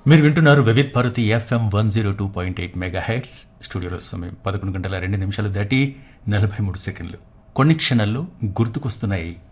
మీరు వింటున్నారు Vividh Bharati FM 102.8 mega heads. స్టూడియోలో సమయం 11 గంటల 2 నిమిషాలు దాటి 43 సెకండ్లు. కొన్ని క్షణాల్లో గుర్తుకొస్తున్నాయి